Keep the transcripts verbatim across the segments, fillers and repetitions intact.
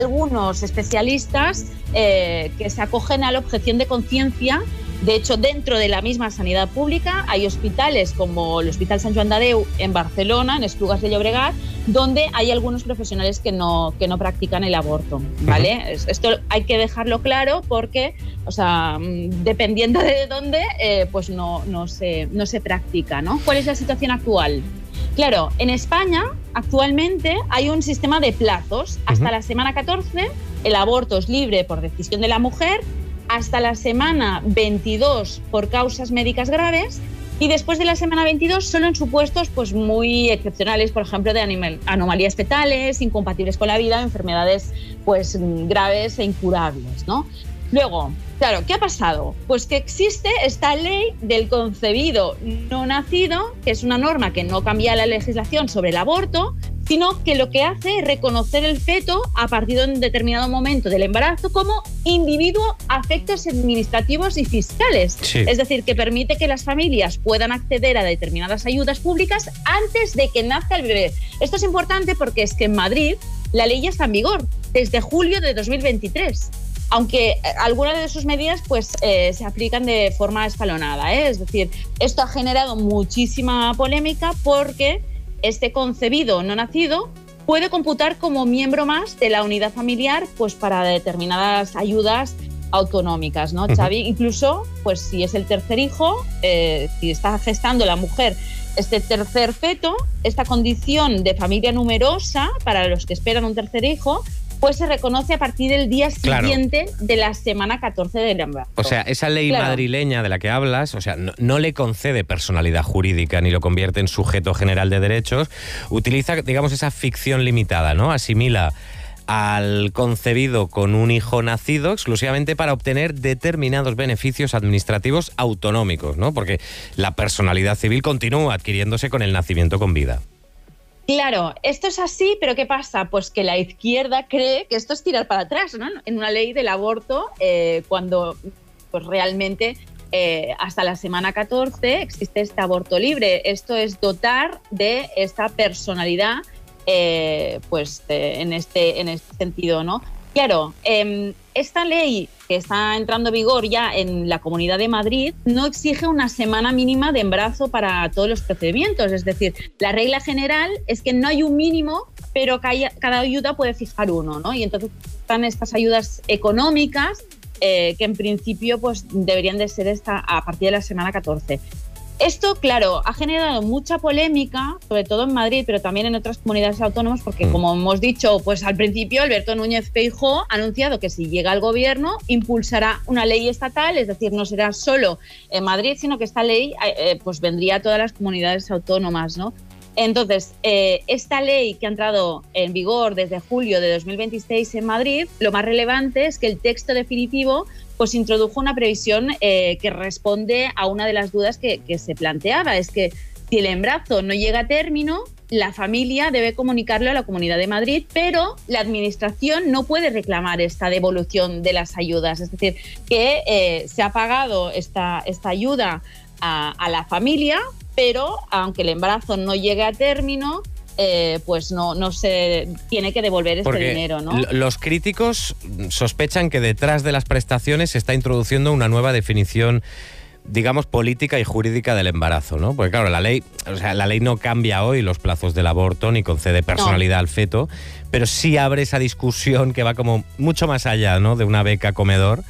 algunos especialistas eh, que se acogen a la objeción de conciencia. De hecho, dentro de la misma sanidad pública hay hospitales como el Hospital Sant Joan de Déu en Barcelona, en Esplugas de Llobregat, donde hay algunos profesionales que no, que no practican el aborto, ¿vale? Uh-huh. Esto hay que dejarlo claro porque, o sea, dependiendo de dónde, eh, pues no, no, se, no se practica, ¿no? ¿Cuál es la situación actual? Claro, en España actualmente hay un sistema de plazos. Hasta uh-huh. la semana catorce el aborto es libre por decisión de la mujer, hasta la semana veintidós por causas médicas graves y después de la semana veintidós solo en supuestos pues, muy excepcionales, por ejemplo, de animal, anomalías fetales, incompatibles con la vida, enfermedades pues, graves e incurables, ¿no? Luego, claro, ¿qué ha pasado? Pues que existe esta ley del concebido no nacido, que es una norma que no cambia la legislación sobre el aborto, sino que lo que hace es reconocer el feto a partir de un determinado momento del embarazo como individuo a efectos administrativos y fiscales. Sí. Es decir, que permite que las familias puedan acceder a determinadas ayudas públicas antes de que nazca el bebé. Esto es importante porque es que en Madrid la ley ya está en vigor desde julio de dos mil veintitrés. Aunque algunas de sus medidas pues, eh, se aplican de forma escalonada, ¿eh? Es decir, esto ha generado muchísima polémica porque este concebido no nacido puede computar como miembro más de la unidad familiar pues, para determinadas ayudas autonómicas, ¿no, Xavi? Uh-huh. Incluso, pues si es el tercer hijo, eh, si está gestando la mujer este tercer feto, esta condición de familia numerosa para los que esperan un tercer hijo, pues se reconoce a partir del día claro. siguiente de la semana catorce del embarazo. O sea, esa ley claro. madrileña de la que hablas, o sea, no, no le concede personalidad jurídica ni lo convierte en sujeto general de derechos, utiliza, digamos, esa ficción limitada, ¿no? Asimila al concebido con un hijo nacido exclusivamente para obtener determinados beneficios administrativos autonómicos, ¿no? Porque la personalidad civil continúa adquiriéndose con el nacimiento con vida. Claro, esto es así, pero ¿qué pasa? Pues que la izquierda cree que esto es tirar para atrás, ¿no? En una ley del aborto, eh, cuando pues realmente eh, hasta la semana catorce existe este aborto libre. Esto es dotar de esta personalidad, eh, pues eh, en, este, en este sentido, ¿no? Claro, eh, esta ley que está entrando en vigor ya en la Comunidad de Madrid no exige una semana mínima de embarazo para todos los procedimientos. Es decir, la regla general es que no hay un mínimo, pero cada ayuda puede fijar uno, ¿no? Y entonces están estas ayudas económicas eh, que en principio pues, deberían de ser esta, a partir de la semana catorce. Esto, claro, ha generado mucha polémica, sobre todo en Madrid, pero también en otras comunidades autónomas, porque, como hemos dicho, pues al principio Alberto Núñez Feijóo ha anunciado que si llega al gobierno impulsará una ley estatal, es decir, no será solo en Madrid, sino que esta ley eh, pues vendría a todas las comunidades autónomas, ¿no? Entonces, eh, esta ley que ha entrado en vigor desde julio de dos mil veintiséis en Madrid, lo más relevante es que el texto definitivo pues introdujo una previsión eh, que responde a una de las dudas que, que se planteaba, es que si el embarazo no llega a término, la familia debe comunicarlo a la Comunidad de Madrid, pero la Administración no puede reclamar esta devolución de las ayudas, es decir, que eh, se ha pagado esta, esta ayuda a, a la familia, pero aunque el embarazo no llegue a término, Eh, pues no, no se tiene que devolver este Porque dinero, ¿no? Los críticos sospechan que detrás de las prestaciones se está introduciendo una nueva definición, digamos, política y jurídica del embarazo, ¿no? Porque claro, la ley, o sea, la ley no cambia hoy los plazos del aborto ni concede personalidad no. al feto, pero sí abre esa discusión que va como mucho más allá, ¿no? De una beca comedor.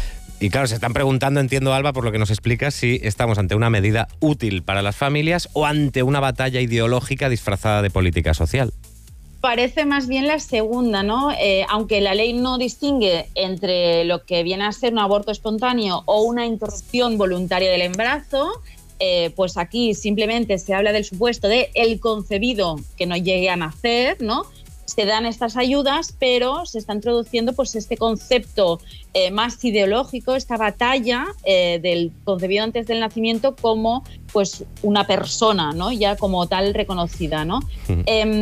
Y claro, se están preguntando, entiendo, Alba, por lo que nos explicas, si estamos ante una medida útil para las familias o ante una batalla ideológica disfrazada de política social. Parece más bien la segunda, ¿no? Eh, aunque la ley no distingue entre lo que viene a ser un aborto espontáneo o una interrupción voluntaria del embarazo, eh, pues aquí simplemente se habla del supuesto de el concebido que no llegue a nacer, ¿no? Se dan estas ayudas, pero se está introduciendo pues, este concepto eh, más ideológico, esta batalla eh, del concebido antes del nacimiento como pues, una persona, ¿no? Ya como tal reconocida, ¿no? Uh-huh. eh,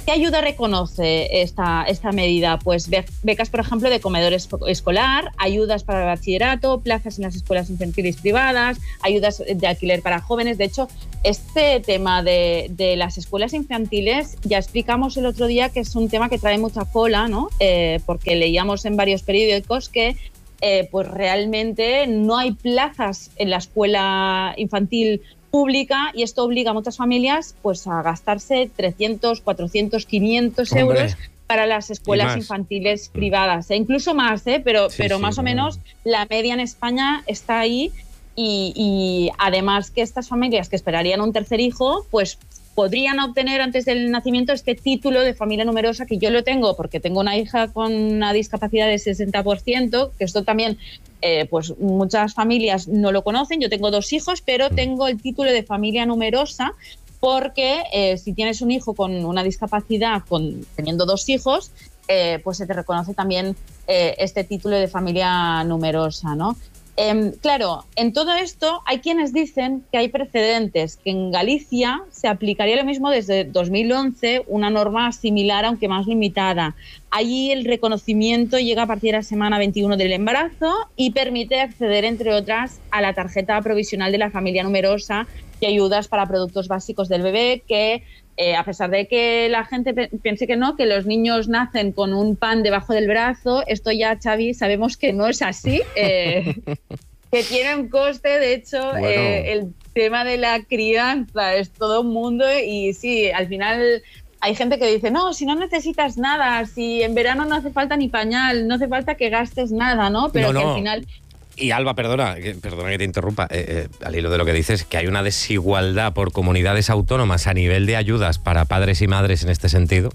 ¿Qué ayuda reconoce esta, esta medida? Pues becas, por ejemplo, de comedor escolar, ayudas para el bachillerato, plazas en las escuelas infantiles privadas, ayudas de alquiler para jóvenes. De hecho, este tema de, de las escuelas infantiles ya explicamos el otro día que es un tema que trae mucha cola, ¿no? Eh, porque leíamos en varios periódicos que eh, pues realmente no hay plazas en la escuela infantil pública y esto obliga a muchas familias pues a gastarse trescientos, cuatrocientos, quinientos Hombre, euros para las escuelas infantiles privadas, e incluso más, ¿eh? pero, sí, pero sí, más no. o menos la media en España está ahí y, y además que estas familias que esperarían un tercer hijo pues podrían obtener antes del nacimiento este título de familia numerosa, que yo lo tengo porque tengo una hija con una discapacidad de sesenta por ciento, que esto también eh, pues muchas familias no lo conocen. Yo tengo dos hijos, pero tengo el título de familia numerosa porque eh, si tienes un hijo con una discapacidad, con, teniendo dos hijos, eh, pues se te reconoce también eh, este título de familia numerosa, ¿no? Eh, claro, en todo esto hay quienes dicen que hay precedentes, que en Galicia se aplicaría lo mismo desde dos mil once, una norma similar aunque más limitada. Allí el reconocimiento llega a partir de la semana veintiuno del embarazo y permite acceder, entre otras, a la tarjeta provisional de la familia numerosa y ayudas para productos básicos del bebé que... Eh, a pesar de que la gente piense que no, que los niños nacen con un pan debajo del brazo, esto ya, Xavi, sabemos que no es así, eh, que tiene un coste. De hecho, bueno. eh, el tema de la crianza es todo un mundo y sí, al final hay gente que dice, no, si no necesitas nada, si en verano no hace falta ni pañal, no hace falta que gastes nada, ¿no? Pero no, que no. al final... Y Alba, perdona, que, perdona que te interrumpa, eh, eh, al hilo de lo que dices, que hay una desigualdad por comunidades autónomas a nivel de ayudas para padres y madres en este sentido,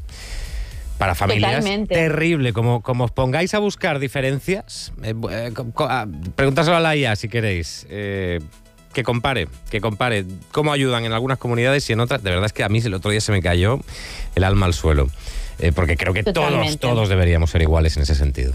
para familias. Totalmente. Terrible. Como, como os pongáis a buscar diferencias, eh, eh, pregúntaselo a la I A si queréis, eh, que compare, que compare cómo ayudan en algunas comunidades y en otras. De verdad es que a mí el otro día se me cayó el alma al suelo, eh, porque creo que todos, todos deberíamos ser iguales en ese sentido.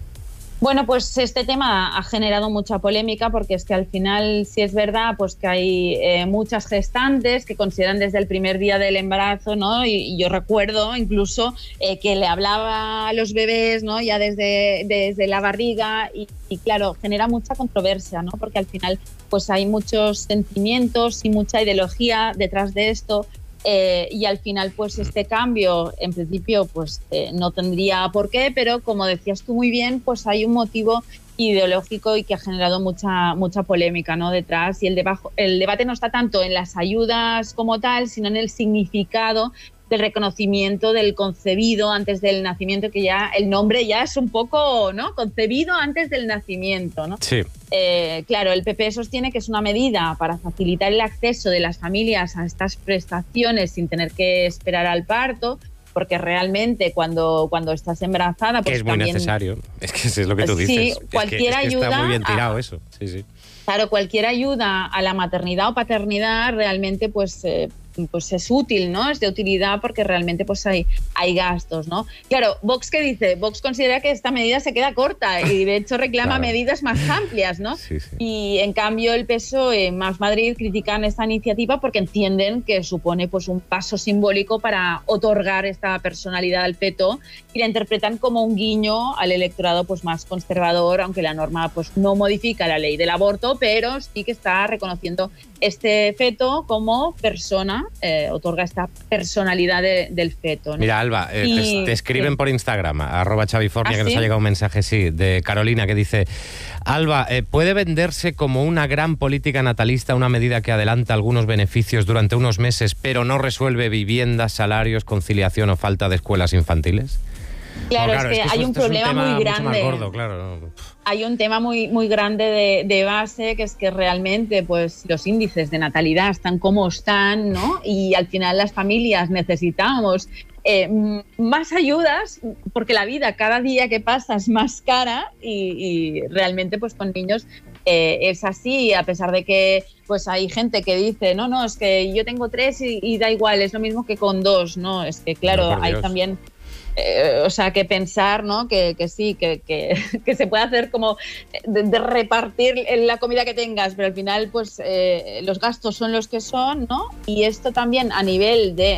Bueno, pues este tema ha generado mucha polémica porque es que al final sí es verdad pues que hay eh, muchas gestantes que consideran desde el primer día del embarazo, ¿no? Y, y yo recuerdo incluso eh, que le hablaba a los bebés, ¿no? Ya desde, desde la barriga y, y claro, genera mucha controversia, ¿no? Porque al final pues hay muchos sentimientos y mucha ideología detrás de esto. Eh, y al final pues este cambio en principio pues eh, no tendría por qué, pero como decías tú muy bien, pues hay un motivo ideológico y que ha generado mucha mucha polémica, ¿no? Detrás, y el, debajo, el debate no está tanto en las ayudas como tal, sino en el significado del reconocimiento del concebido antes del nacimiento, que ya el nombre ya es un poco, ¿no? Concebido antes del nacimiento, ¿no? Sí. Eh, claro, el P P sostiene que es una medida para facilitar el acceso de las familias a estas prestaciones sin tener que esperar al parto, porque realmente cuando, cuando estás embarazada... Pues que es muy también, necesario, es que es lo que tú dices. Sí, cualquier es que, es que ayuda... está muy bien tirado a, eso, sí, sí. Claro, cualquier ayuda a la maternidad o paternidad realmente pues... Eh, pues es útil, ¿no? Es de utilidad porque realmente pues hay, hay gastos, ¿no? Claro, Vox, ¿qué dice? Vox considera que esta medida se queda corta y de hecho reclama claro. medidas más amplias, ¿no? Sí, sí. Y en cambio el P S O E más Madrid critican esta iniciativa porque entienden que supone pues un paso simbólico para otorgar esta personalidad al feto y la interpretan como un guiño al electorado pues más conservador, aunque la norma pues no modifica la ley del aborto, pero sí que está reconociendo este feto como persona. Eh, otorga esta personalidad de, del feto, ¿no? Mira, Alba, eh, y, te, te escriben sí. por Instagram, arroba Xavifornia, ¿Ah, que sí? nos ha llegado un mensaje, sí, de Carolina, que dice: Alba, eh, ¿puede venderse como una gran política natalista una medida que adelanta algunos beneficios durante unos meses, pero no resuelve viviendas, salarios, conciliación o falta de escuelas infantiles? Claro, no, claro, es que, es que hay eso, un problema es un muy grande. Mucho más gordo, claro. Hay un tema muy, muy grande de, de base, que es que realmente pues, los índices de natalidad están como están, ¿no? Y al final las familias necesitamos eh, más ayudas porque la vida cada día que pasa es más cara y, y realmente pues con niños eh, es así, a pesar de que pues hay gente que dice, no, no, es que yo tengo tres y, y da igual, es lo mismo que con dos, ¿no? Es que claro, no, hay también... Eh, o sea, que pensar, ¿no? Que, que sí, que, que, que se puede hacer como de, de repartir la comida que tengas, pero al final, pues, eh, los gastos son los que son, ¿no? Y esto también a nivel de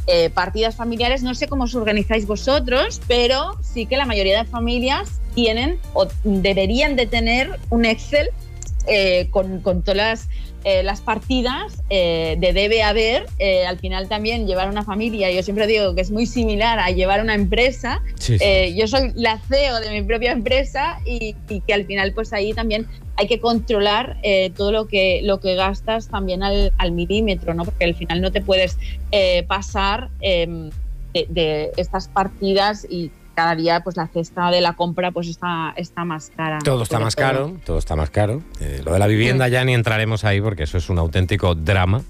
eh, partidas familiares. No sé cómo os organizáis vosotros, pero sí que la mayoría de familias tienen o deberían de tener un Excel eh, con, con todas las, eh, las partidas eh, de debe haber. Eh, al final también llevar una familia, yo siempre digo que es muy similar a llevar una empresa. Sí, sí. Eh, yo soy la C E O de mi propia empresa y, y que al final pues ahí también hay que controlar eh, todo lo que, lo que gastas también al, al milímetro, ¿no? Porque al final no te puedes eh, pasar eh, de, de estas partidas y cada día pues la cesta de la compra pues está, está más cara. Todo está más todo. caro, todo está más caro. Eh, lo de la vivienda sí. ya ni entraremos ahí porque eso es un auténtico drama,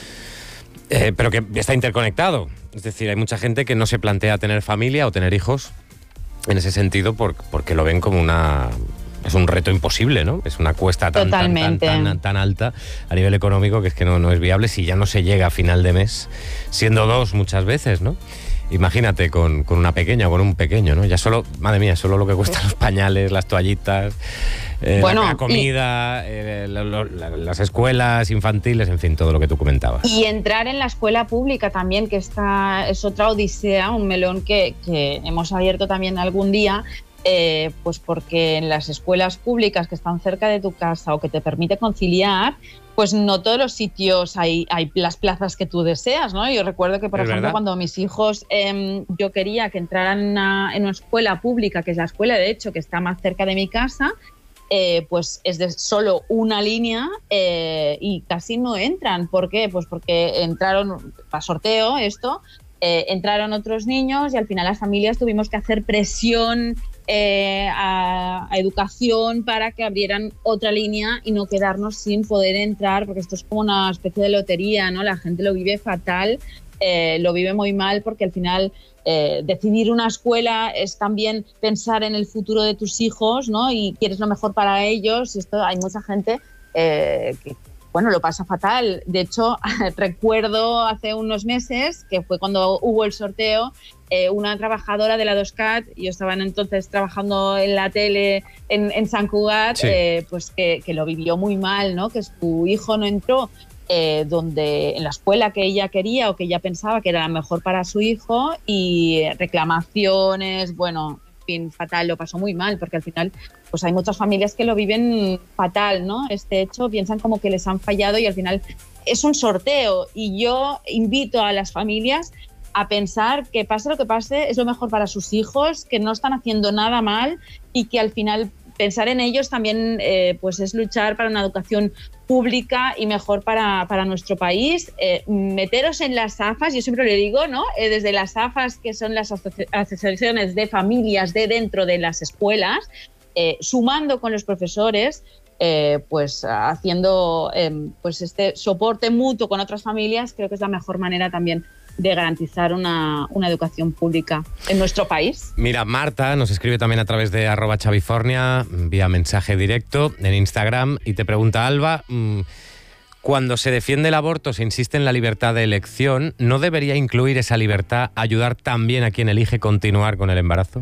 eh, pero que está interconectado. Es decir, hay mucha gente que no se plantea tener familia o tener hijos en ese sentido por, porque lo ven como una... Es un reto imposible, ¿no? Es una cuesta tan, tan, tan, tan, tan alta a nivel económico que es que no, no es viable si ya no se llega a final de mes, siendo dos muchas veces, ¿no? Imagínate con, con una pequeña o con un pequeño, ¿no? Ya solo, madre mía, solo lo que cuestan los pañales, las toallitas, eh, bueno, la, la comida, y, eh, lo, lo, la, las escuelas infantiles, en fin, todo lo que tú comentabas. Y entrar en la escuela pública también, que esta es otra odisea, un melón que, que hemos abierto también algún día. Eh, pues porque en las escuelas públicas que están cerca de tu casa o que te permite conciliar, pues no todos los sitios hay, hay las plazas que tú deseas, ¿no? Yo recuerdo que, por ejemplo, verdad? cuando mis hijos, eh, yo quería que entraran en una, en una escuela pública, que es la escuela, de hecho, que está más cerca de mi casa, eh, pues es de solo una línea eh, y casi no entran. ¿Por qué? Pues porque entraron a sorteo esto, eh, entraron otros niños y al final las familias tuvimos que hacer presión Eh, a, a educación para que abrieran otra línea y no quedarnos sin poder entrar, porque esto es como una especie de lotería, ¿no? La gente lo vive fatal, eh, lo vive muy mal, porque al final eh, decidir una escuela es también pensar en el futuro de tus hijos, ¿no? Y quieres lo mejor para ellos. Esto hay mucha gente eh, que bueno, lo pasa fatal. De hecho, recuerdo hace unos meses, que fue cuando hubo el sorteo, eh, una trabajadora de la dos C A T, yo estaba entonces trabajando en la tele en, en Sant Cugat, sí. eh, pues que, que lo vivió muy mal, ¿no? Que su hijo no entró eh, donde, en la escuela que ella quería o que ella pensaba que era la mejor para su hijo, y reclamaciones, bueno... fatal, lo pasó muy mal, porque al final pues hay muchas familias que lo viven fatal, ¿no? Este hecho, piensan como que les han fallado y al final es un sorteo, y yo invito a las familias a pensar que pase lo que pase es lo mejor para sus hijos, que no están haciendo nada mal y que al final pensar en ellos también eh, pues es luchar para una educación pública y mejor para, para nuestro país. Eh, meteros en las A F As, yo siempre le digo, ¿no? Eh, desde las A F As, que son las asociaciones de familias de dentro de las escuelas, eh, sumando con los profesores, eh, pues haciendo eh, pues este soporte mutuo con otras familias, creo que es la mejor manera también de garantizar una, una educación pública en nuestro país. Mira, Marta nos escribe también a través de arroba chavifornia, vía mensaje directo en Instagram, y te pregunta, Alba, cuando se defiende el aborto, se insiste en la libertad de elección, ¿no debería incluir esa libertad ayudar también a quien elige continuar con el embarazo?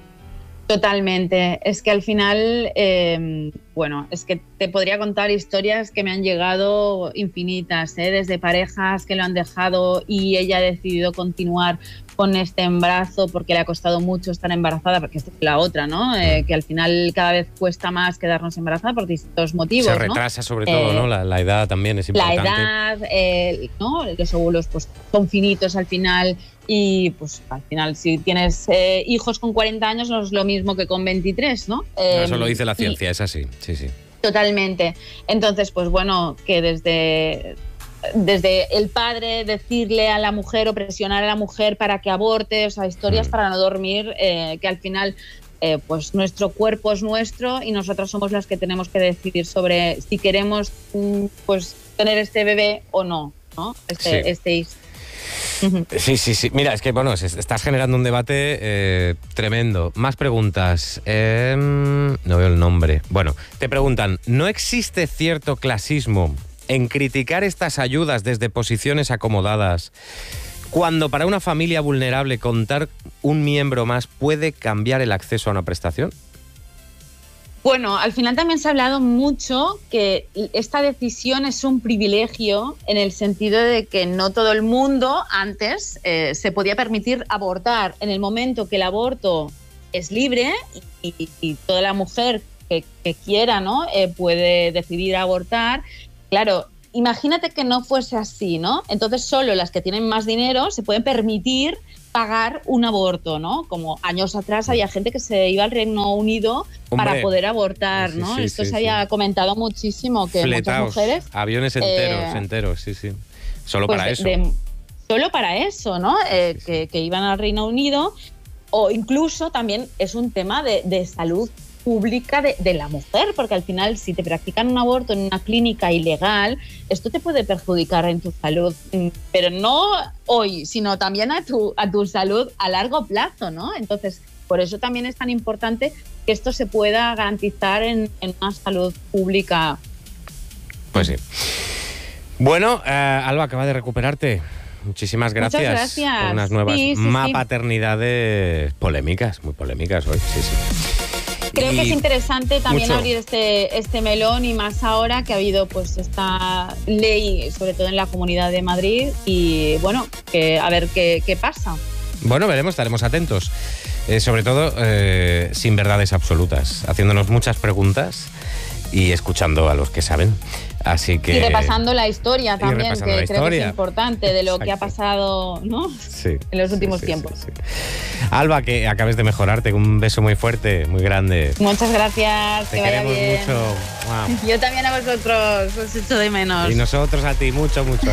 Totalmente. Es que al final, eh, bueno, es que te podría contar historias que me han llegado infinitas, ¿eh? Desde parejas que lo han dejado y ella ha decidido continuar con este embarazo porque le ha costado mucho estar embarazada, porque esta es la otra, ¿no? Eh, que al final cada vez cuesta más quedarnos embarazada por distintos motivos, Se retrasa, ¿no? sobre todo, eh, ¿no? La, la edad también es importante. La edad, eh, ¿no? Los óvulos pues, son finitos al final. Y pues al final, si tienes eh, hijos con cuarenta años, no es lo mismo que con veintitrés, ¿no? Eh, Eso lo dice la ciencia, y, es así, sí, sí. Totalmente. Entonces, pues bueno, que desde, desde el padre decirle a la mujer o presionar a la mujer para que aborte, o sea, historias mm. para no dormir, eh, que al final... Eh, pues nuestro cuerpo es nuestro y nosotros somos las que tenemos que decidir sobre si queremos pues tener este bebé o no, ¿no? Este, sí. este hijo. Sí, sí, sí. Mira, es que bueno, estás generando un debate eh, tremendo. Más preguntas. Eh, no veo el nombre. Bueno, te preguntan, ¿no existe cierto clasismo en criticar estas ayudas desde posiciones acomodadas cuando para una familia vulnerable contar un miembro más puede cambiar el acceso a una prestación? Bueno, al final también se ha hablado mucho que esta decisión es un privilegio en el sentido de que no todo el mundo antes eh, se podía permitir abortar. En el momento que el aborto es libre y, y, y toda la mujer que, que quiera, ¿no? eh, puede decidir abortar, claro, imagínate que no fuese así, ¿no? Entonces solo las que tienen más dinero se pueden permitir pagar un aborto, ¿no? Como años atrás había gente que se iba al Reino Unido Hombre, para poder abortar, ¿no? Sí, sí, Esto sí, se había sí. comentado muchísimo, que Fletaos, muchas mujeres... aviones enteros, eh, enteros, sí, sí. Solo pues para de, eso. De, solo para eso, ¿no? Eh, sí, sí. Que, que iban al Reino Unido, o incluso también es un tema de, de salud pública de, de la mujer, porque al final si te practican un aborto en una clínica ilegal, esto te puede perjudicar en tu salud, pero no hoy, sino también a tu, a tu salud a largo plazo, ¿no? Entonces, por eso también es tan importante que esto se pueda garantizar en, en una salud pública. Pues sí. Bueno, uh, Alba, acaba de recuperarte. Muchísimas gracias, Muchas gracias por unas nuevas sí, sí, mapaternidades sí. polémicas, muy polémicas hoy, sí, sí. Creo y que es interesante también mucho. abrir este, este melón, y más ahora que ha habido pues esta ley, sobre todo en la Comunidad de Madrid, y bueno, que, a ver qué, qué pasa. Bueno, veremos, estaremos atentos. Eh, sobre todo, eh, sin verdades absolutas, haciéndonos muchas preguntas y escuchando a los que saben. Así que... Y repasando la historia también, que la creo historia. que es importante, de lo Exacto. que ha pasado, ¿no? Sí, en los sí, últimos sí, tiempos. Sí, sí. Alba, que acabes de mejorarte, un beso muy fuerte, muy grande. Muchas gracias, Te que vaya queremos bien. mucho. Wow. Yo también a vosotros, os echo de menos. Y nosotros a ti, mucho, mucho.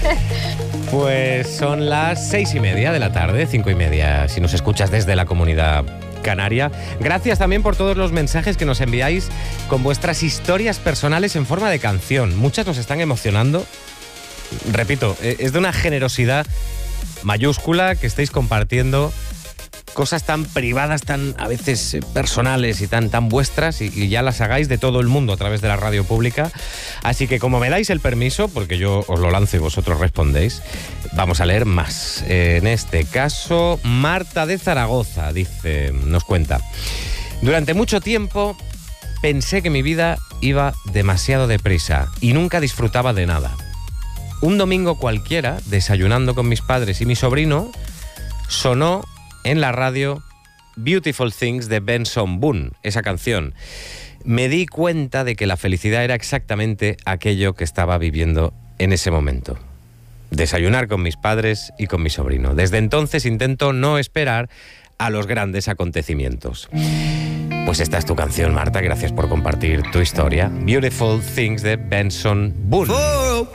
Pues son las seis y media de la tarde, cinco y media, si nos escuchas desde la Comunidad Canaria. Gracias también por todos los mensajes que nos enviáis con vuestras historias personales en forma de canción. Muchas nos están emocionando. Repito, es de una generosidad mayúscula que estáis compartiendo cosas tan privadas, tan a veces personales y tan, tan vuestras, y, y ya las hagáis de todo el mundo a través de la radio pública. Así que como me dais el permiso, porque yo os lo lanzo y vosotros respondéis, vamos a leer más. En este caso, Marta de Zaragoza dice, nos cuenta: durante mucho tiempo pensé que mi vida iba demasiado deprisa y nunca disfrutaba de nada. Un domingo cualquiera, desayunando con mis padres y mi sobrino, sonó en la radio Beautiful Things de Benson Boone, esa canción. Me di cuenta de que la felicidad era exactamente aquello que estaba viviendo en ese momento. Desayunar con mis padres y con mi sobrino. Desde entonces intento no esperar a los grandes acontecimientos. Pues esta es tu canción, Marta. Gracias por compartir tu historia. Beautiful Things de Benson Boone.